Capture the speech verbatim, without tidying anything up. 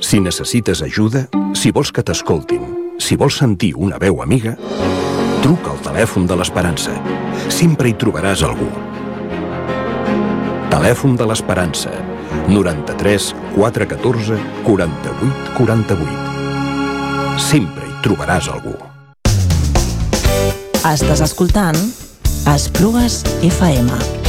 Si necessites ajuda, si vols que t'escoltin, si vols sentir una veu amiga, truca al telèfon de l'Esperança. Sempre hi trobaràs algú. Telèfon de l'Esperança. noranta-tres quatre cents i catorze quaranta-vuit quaranta-vuit. Sempre hi trobaràs algú. Estàs escoltant Esplugues F M.